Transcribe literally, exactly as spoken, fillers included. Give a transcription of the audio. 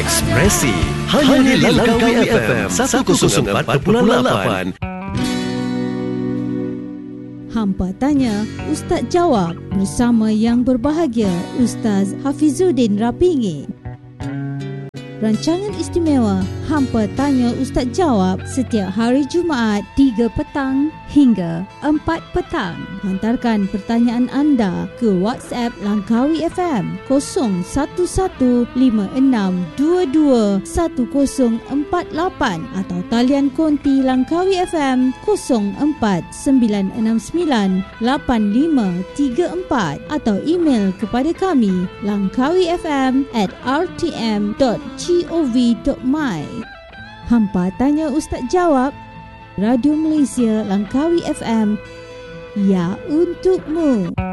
Ekspresi hanya di Langkawi F M seratus empat puluh lapan. Hampa Tanya, Ustaz Jawab bersama yang berbahagia Ustaz Hafizuddin Rapingi. Rancangan istimewa Hampa Tanya Ustaz Jawab setiap hari Jumaat tiga petang hingga empat petang. Hantarkan pertanyaan anda ke WhatsApp Langkawi F M kosong satu satu lima enam dua dua satu kosong empat lapan atau talian konti Langkawi F M kosong empat sembilan enam sembilan lapan lima tiga empat atau email kepada kami langkawifm at r t m dot gov dot my. Hampa Tanya Ustaz Jawab, Radio Malaysia Langkawi F M, ya untukmu.